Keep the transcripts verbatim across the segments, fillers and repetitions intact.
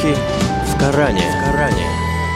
Уроки в Коране. В Коране.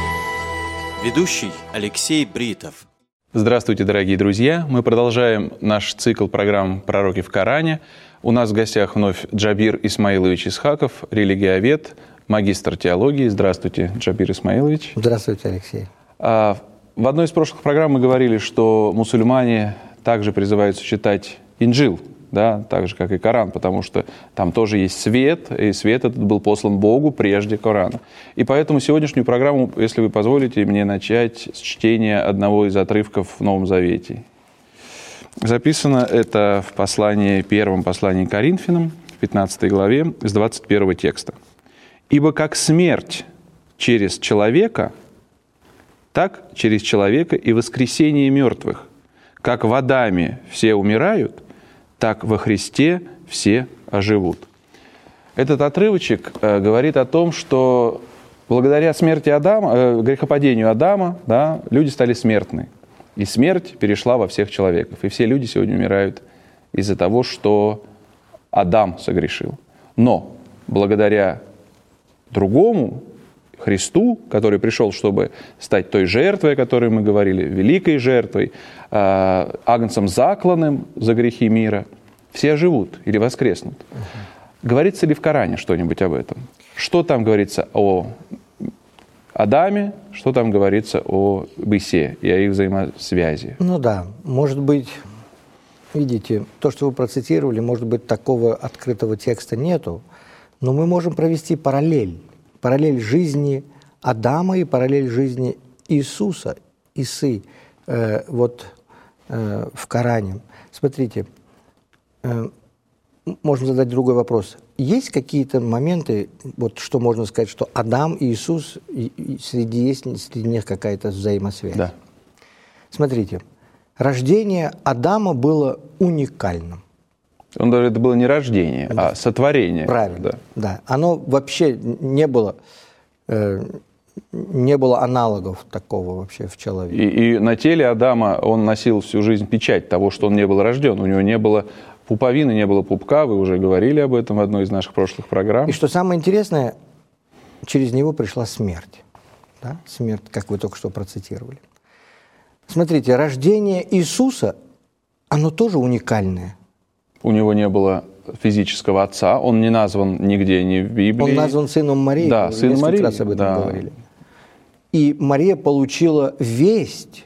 Ведущий Алексей Бритов. Здравствуйте, дорогие друзья! Мы продолжаем наш цикл программ «Пророки в Коране». У нас в гостях вновь Джабир Исмаилович Исхаков, религиовед, магистр теологии. Здравствуйте, Джабир Исмаилович. Здравствуйте, Алексей. А, в одной из прошлых программ мы говорили, что мусульмане также призываются читать Инджил, да, так же, как и Коран, потому что там тоже есть свет, и свет этот был послан Богу прежде Корана. И поэтому сегодняшнюю программу, если вы позволите мне, начать с чтения одного из отрывков в Новом Завете. Записано это в послании, первом послании к Коринфянам, в пятнадцатой главе, с двадцать первого текста. «Ибо как смерть через человека, так через человека и воскресение мертвых. Как в Адаме все умирают, так во Христе все оживут». Этот отрывочек э, говорит о том, что благодаря смерти Адама, э, грехопадению Адама, да, люди стали смертны. И смерть перешла во всех человеков. И все люди сегодня умирают из-за того, что Адам согрешил. Но благодаря другому Христу, который пришел, чтобы стать той жертвой, о которой мы говорили, великой жертвой, э, агнцем закланным за грехи мира, все оживут или воскреснут. Uh-huh. Говорится ли в Коране что-нибудь об этом? Что там говорится о Адаме, что там говорится о Исе и о их взаимосвязи? Ну да, может быть, видите, то, что вы процитировали, может быть, такого открытого текста нету, но мы можем провести параллель. Параллель жизни Адама и параллель жизни Иисуса, Исы, э, вот э, в Коране. Смотрите, э, можно задать другой вопрос. Есть какие-то моменты, вот что можно сказать, что Адам и Иисус, и, и среди, есть среди них какая-то взаимосвязь? Да. Смотрите, рождение Адама было уникальным. Он даже это было не рождение, да. а сотворение. Правильно, да. да. Оно вообще не было, э, не было аналогов такого вообще в человеке. И, и на теле Адама он носил всю жизнь печать того, что он не был рожден. У него не было пуповины, не было пупка, вы уже говорили об этом в одной из наших прошлых программ. И что самое интересное, через него пришла смерть. Да? Смерть, как вы только что процитировали. Смотрите, рождение Иисуса, оно тоже уникальное. У него не было физического отца, он не назван нигде, ни в Библии. Он назван сыном Марии, да, мы сын несколько Марии, раз об этом да. говорили. И Мария получила весть,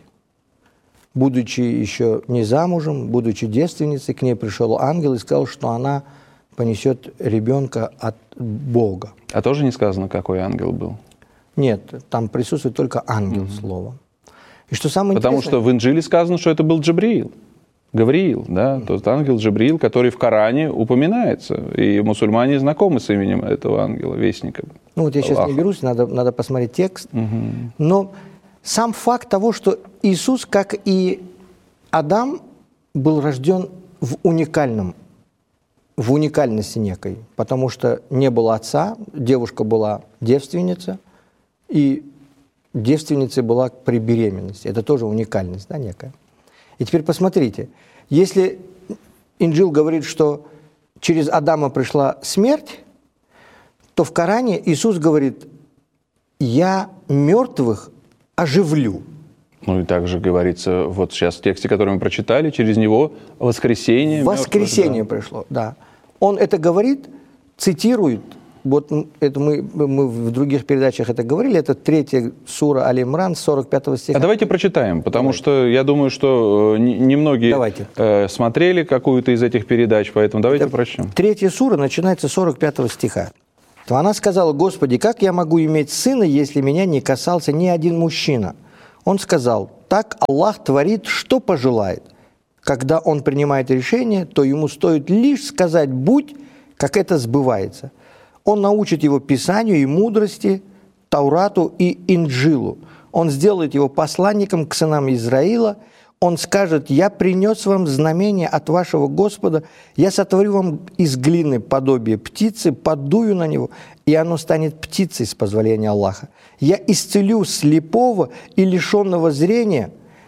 будучи еще не замужем, будучи девственницей, к ней пришел ангел и сказал, что она понесет ребенка от Бога. А тоже не сказано, какой ангел был? Нет, там присутствует только ангел, mm-hmm. слово. И что самое Потому интересное... что в Инджиле сказано, что это был Джабриил. Гавриил, да, тот ангел Джабриил, который в Коране упоминается. И мусульмане знакомы с именем этого ангела, вестника. Ну вот я сейчас Аллаха. не берусь, надо, надо посмотреть текст. Угу. Но сам факт того, что Иисус, как и Адам, был рожден в уникальном, в уникальности некой. Потому что не было отца, девушка была девственница, и девственницей была при беременности. Это тоже уникальность, да, некая. И теперь посмотрите, если Инджил говорит, что через Адама пришла смерть, то в Коране Иисус говорит: «Я мертвых оживлю». Ну и также говорится, вот сейчас в тексте, который мы прочитали, через него воскресение. Воскресение мертвых, да. пришло, да. Он это говорит, цитирует. Вот это мы, мы в других передачах это говорили, это третья сура Аль-Имран, сорок пятого стиха. А давайте прочитаем, потому Давайте. что я думаю, что немногие э, смотрели какую-то из этих передач, поэтому давайте это прочтем. Третья сура начинается с сорок пятого стиха. То она сказала: «Господи, как я могу иметь сына, если меня не касался ни один мужчина?» Он сказал: «Так Аллах творит, что пожелает. Когда Он принимает решение, то ему стоит лишь сказать «будь», как это сбывается. Он научит его Писанию и мудрости, Таурату и Инджилу. Он сделает его посланником к сынам Израиля. Он скажет: я принес вам знамение от вашего Господа, я сотворю вам из глины подобие птицы, подую на него, и оно станет птицей с позволения Аллаха. Я исцелю слепого и лишенного зрения,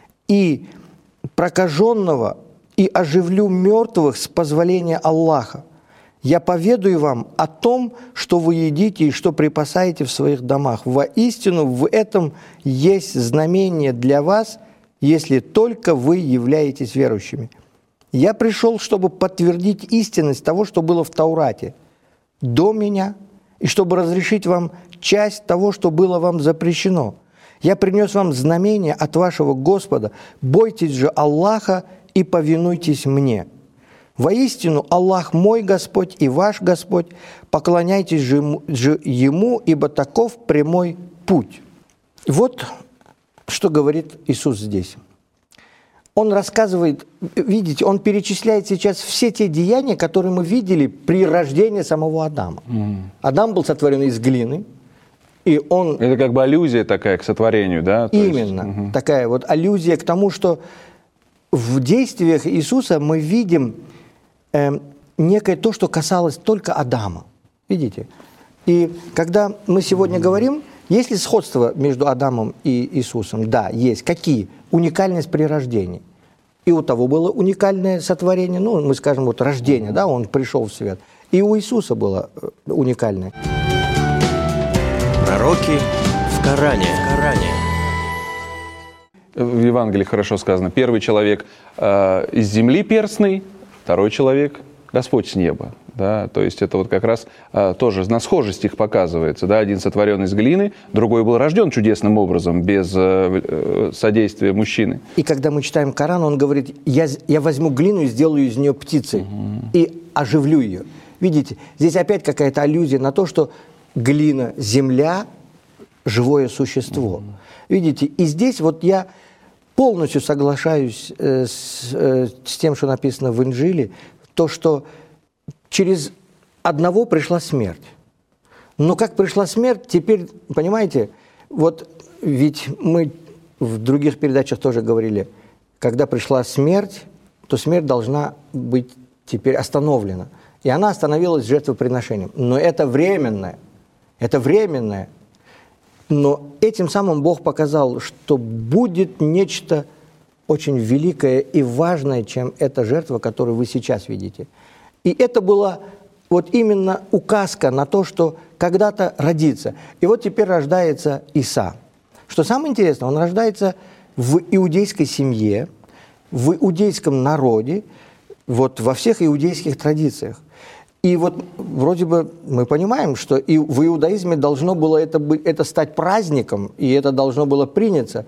и прокаженного, и оживлю мертвых с позволения Аллаха. Я поведаю вам о том, что вы едите и что припасаете в своих домах. Воистину, в этом есть знамение для вас, если только вы являетесь верующими. Я пришел, чтобы подтвердить истинность того, что было в Таурате до меня, и чтобы разрешить вам часть того, что было вам запрещено. Я принес вам знамение от вашего Господа. Бойтесь же Аллаха и повинуйтесь мне. Воистину, Аллах мой Господь и ваш Господь, поклоняйтесь же Ему, ибо таков прямой путь». Вот что говорит Иисус здесь. Он рассказывает, видите, он перечисляет сейчас все те деяния, которые мы видели при рождении самого Адама. Mm. Адам был сотворен из глины, и он... Это как бы аллюзия такая к сотворению, да? То Именно, есть... угу. такая вот аллюзия к тому, что в действиях Иисуса мы видим э, некое то, что касалось только Адама. Видите? И когда мы сегодня mm. говорим, есть ли сходство между Адамом и Иисусом? Да, есть. Какие? Уникальность при рождении. И у того было уникальное сотворение, ну, мы скажем, вот рождение, да, он пришел в свет. И у Иисуса было уникальное. Пророки в Коране. В Коране. В Евангелии хорошо сказано. Первый человек э, из земли перстный, второй человек Господь с неба. Да, то есть это вот как раз а, тоже на схожесть их показывается. Да? Один сотворен из глины, другой был рожден чудесным образом, без э, содействия мужчины. И когда мы читаем Коран, он говорит, я, я возьму глину и сделаю из нее птицей, угу. и оживлю ее. Видите, здесь опять какая-то аллюзия на то, что глина, земля, живое существо. Угу. Видите, и здесь вот я полностью соглашаюсь э, с, э, с тем, что написано в Инжиле, то, что через одного пришла смерть. Но как пришла смерть, теперь, понимаете, вот ведь мы в других передачах тоже говорили, когда пришла смерть, то смерть должна быть теперь остановлена. И она остановилась жертвоприношением. Но это временное. Это временное. Но этим самым Бог показал, что будет нечто очень великое и важное, чем эта жертва, которую вы сейчас видите. И это была вот именно указка на то, что когда-то родится. И вот теперь рождается Иса. Что самое интересное, он рождается в иудейской семье, в иудейском народе, вот во всех иудейских традициях. И вот вроде бы мы понимаем, что и в иудаизме должно было это, быть, это стать праздником, и это должно было приняться,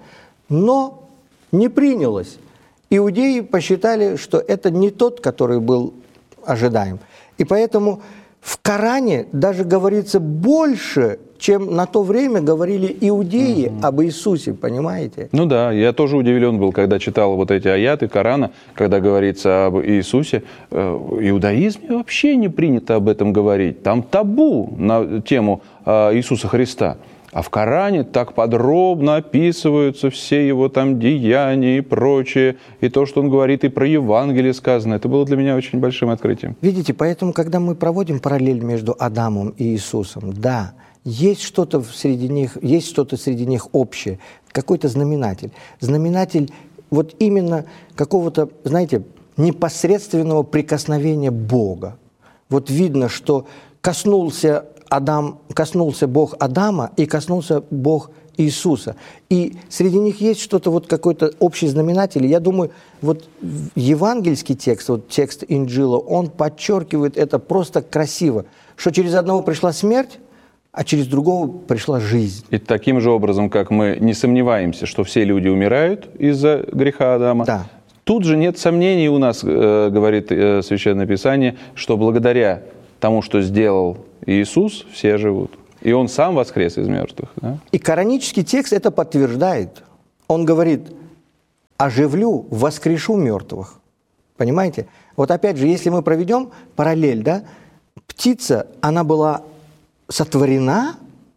но не принялось. Иудеи посчитали, что это не тот, который был ожидаем. И поэтому в Коране даже говорится больше, чем на то время говорили иудеи угу. об Иисусе, понимаете? Ну да, я тоже удивлен был, когда читал вот эти аяты Корана, когда говорится об Иисусе. В иудаизме вообще не принято об этом говорить. Там табу на тему Иисуса Христа. А в Коране так подробно описываются все его там деяния и прочее, и то, что он говорит, и про Евангелие сказано. Это было для меня очень большим открытием. Видите, поэтому, когда мы проводим параллель между Адамом и Иисусом, да, есть что-то среди них, есть что-то среди них общее, какой-то знаменатель. Знаменатель вот именно какого-то, знаете, непосредственного прикосновения Бога. Вот видно, что коснулся Адам, коснулся Бог Адама и коснулся Бог Иисуса. И среди них есть что-то, вот какой-то общий знаменатель. Я думаю, вот евангельский текст, вот текст Инджила, он подчеркивает это просто красиво, что через одного пришла смерть, а через другого пришла жизнь. И таким же образом, как мы не сомневаемся, что все люди умирают из-за греха Адама, да. Тут же нет сомнений у нас, э, говорит э, Священное Писание, что благодаря тому, что сделал Иисус, все живут. И Он сам воскрес из мертвых. Да? И коранический текст это подтверждает. Он говорит, оживлю, воскрешу мертвых. Понимаете? Вот опять же, если мы проведем параллель, да, птица, она была сотворена,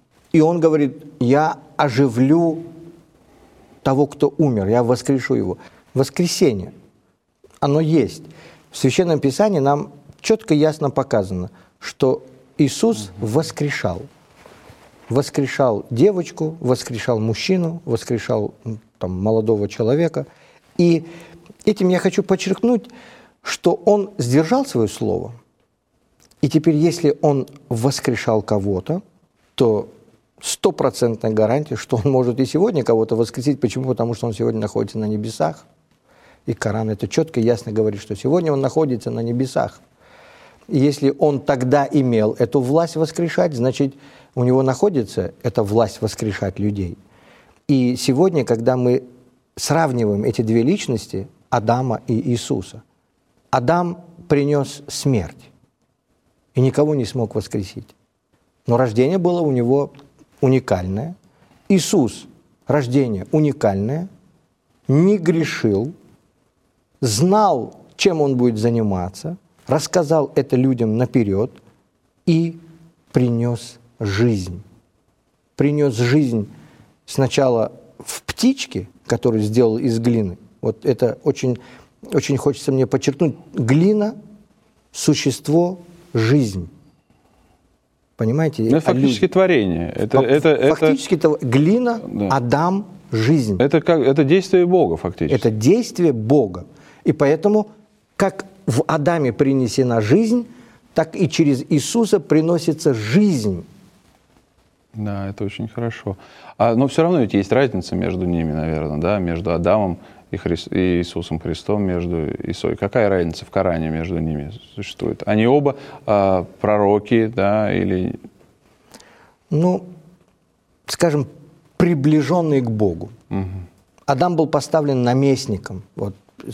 и Он говорит, я оживлю того, кто умер, я воскрешу его. Воскресение, оно есть. В Священном Писании нам четко, ясно показано, что Иисус воскрешал. Воскрешал девочку, воскрешал мужчину, воскрешал там, молодого человека. И этим я хочу подчеркнуть, что Он сдержал свое слово. И теперь, если он воскрешал кого-то, то стопроцентная гарантия, что он может и сегодня кого-то воскресить. Почему? Потому что он сегодня находится на небесах. И Коран это четко и ясно говорит, что сегодня он находится на небесах. И если он тогда имел эту власть воскрешать, значит, у него находится эта власть воскрешать людей. И сегодня, когда мы сравниваем эти две личности, Адама и Иисуса, Адам принес смерть и никого не смог воскресить. Но рождение было у него уникальное. Иисус, рождение уникальное, не грешил, знал, чем он будет заниматься, рассказал это людям наперед и принес жизнь. Принес жизнь сначала в птичке, которую сделал из глины. Вот это очень, очень хочется мне подчеркнуть. Глина, существо, жизнь. Понимаете? Это фактически люди. Творение. Это, это, фактически это... глина, да. Адам, жизнь. Это, как, это действие Бога фактически. Это действие Бога. И поэтому, как в Адаме принесена жизнь, так и через Иисуса приносится жизнь. Да, это очень хорошо. А, но все равно ведь есть разница между ними, наверное, да, между Адамом и, Хри... и Иисусом Христом, между Исой. Какая разница в Коране между ними существует? Они оба а, пророки, да, или... Ну, скажем, приближенные к Богу. Угу. Адам был поставлен наместником. Вот,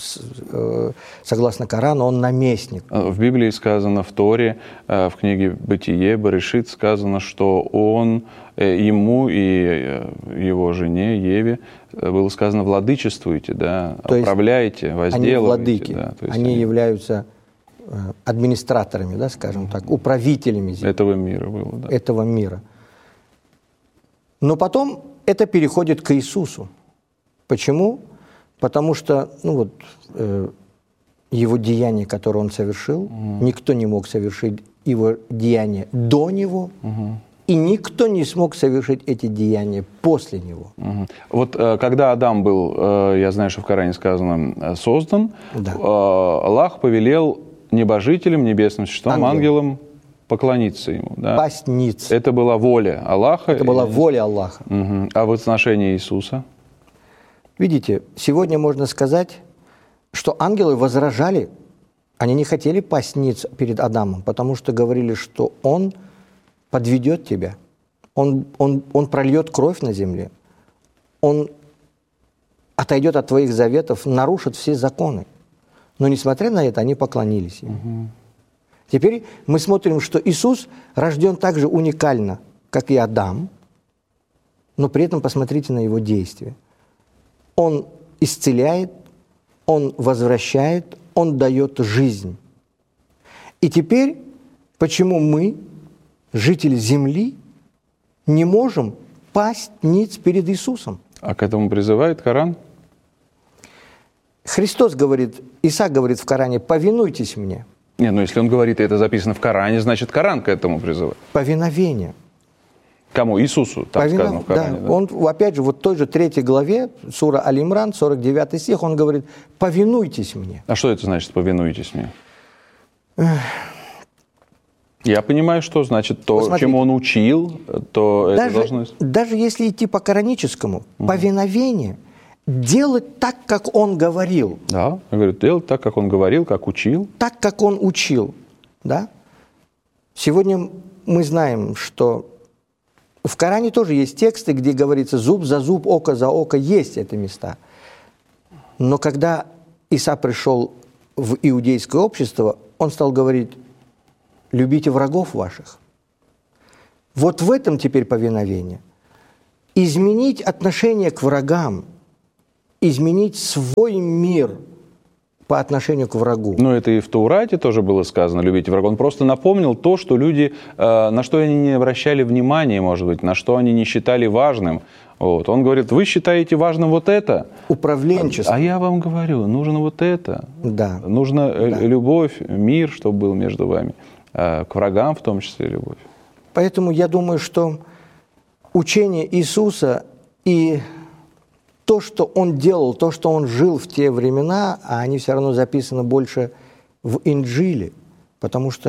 согласно Корану, он наместник. В Библии сказано, в Торе, в книге «Бытие», Берешит сказано, что он, ему и его жене Еве было сказано «владычествуйте», да, то управляйте, возделывайте. Они владыки, да, то есть они, они являются администраторами, да, скажем так, управителями земли. Этого мира было, да. Этого мира. Но потом это переходит к Иисусу. Почему? Потому что ну вот, э, его деяние, которое он совершил, угу. никто не мог совершить его деяние до него, угу. и никто не смог совершить эти деяния после него. Угу. Вот э, когда Адам был, э, я знаю, что в Коране сказано, создан, да. э, Аллах повелел небожителям, небесным существам, Ангел. ангелам поклониться ему. Да? Пасть ниц. Это была воля Аллаха. Это была воля Аллаха. Угу. А в отношении Иисуса? Видите, сегодня можно сказать, что ангелы возражали, они не хотели пасть ниц перед Адамом, потому что говорили, что он подведет тебя, он, он, он прольет кровь на земле, он отойдет от твоих заветов, нарушит все законы. Но несмотря на это, они поклонились ему. Угу. Теперь мы смотрим, что Иисус рожден так же уникально, как и Адам, но при этом посмотрите на его действия. Он исцеляет, он возвращает, он дает жизнь. И теперь, почему мы, жители земли, не можем пасть ниц перед Иисусом? А к этому призывает Коран? Христос говорит, Иса говорит в Коране, повинуйтесь мне. Не, ну если он говорит, и это записано в Коране, значит Коран к этому призывает. Повиновение. Кому? Иисусу, так Повинов... сказано в Коране. Да. Да? Он, опять же, вот в той же третьей главе, сура Аль-Имран, сорок девятый стих, он говорит, повинуйтесь мне. А что это значит, повинуйтесь мне? Я понимаю, что значит то, Посмотрите. чему он учил, то даже, это должно... Даже если идти по кораническому, угу. повиновение, делать так, как он говорил. Да, я говорю, делать так, как он говорил, как учил. Так, как он учил, да. Сегодня мы знаем, что в Коране тоже есть тексты, где говорится зуб за зуб, око за око, есть эти места. Но когда Иса пришел в иудейское общество, он стал говорить, любите врагов ваших. Вот в этом теперь повиновение. Изменить отношение к врагам, изменить свой мир по отношению к врагу. Но это и в Таурате тоже было сказано, любите врага. Он просто напомнил то, что люди, э, на что они не обращали внимания, может быть, на что они не считали важным. Вот. Он говорит, вы считаете важным вот это? Управленчество. А я вам говорю, нужно вот это. Да. Нужно да. любовь, мир, чтобы был между вами. Э, к врагам в том числе любовь. Поэтому я думаю, что учение Иисуса и то, что он делал, то, что он жил в те времена, а они все равно записаны больше в Инджиле, потому что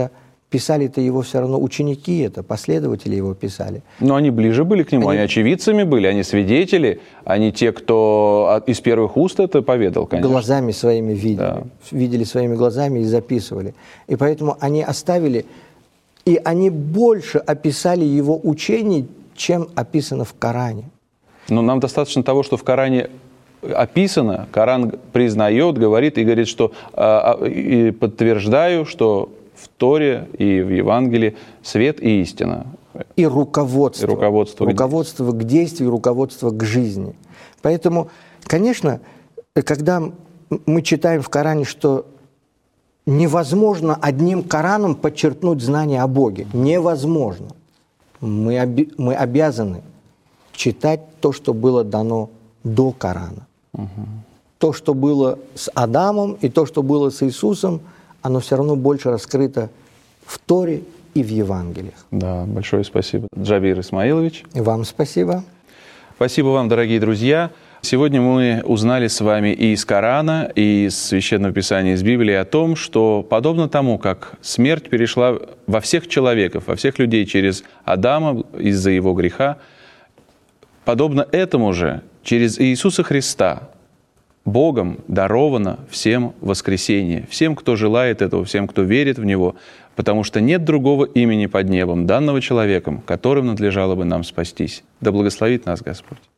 писали-то его все равно ученики, это последователи его писали. Но они ближе были к нему, они, они очевидцами были, они свидетели, они те, кто из первых уст это поведал, конечно. Глазами своими видели, да. видели своими глазами и записывали. И поэтому они оставили, и они больше описали его учений, чем описано в Коране. Но нам достаточно того, что в Коране описано, Коран признает, говорит и говорит, что э, и подтверждаю, что в Торе и в Евангелии свет и истина. И руководство. И руководство, руководство к действию, руководство к жизни. Поэтому, конечно, когда мы читаем в Коране, что невозможно одним Кораном подчеркнуть знание о Боге. Невозможно. Мы, оби- мы обязаны читать то, что было дано до Корана. Угу. То, что было с Адамом, и то, что было с Иисусом, оно все равно больше раскрыто в Торе и в Евангелиях. Да, большое спасибо, Джабир Исмаилович. И вам спасибо. Спасибо вам, дорогие друзья. Сегодня мы узнали с вами и из Корана, и из Священного Писания, из Библии о том, что подобно тому, как смерть перешла во всех человеков, во всех людей через Адама из-за его греха, подобно этому же через Иисуса Христа Богом даровано всем воскресение, всем, кто желает этого, всем, кто верит в Него, потому что нет другого имени под небом, данного человеком, которым надлежало бы нам спастись. Да благословит нас Господь.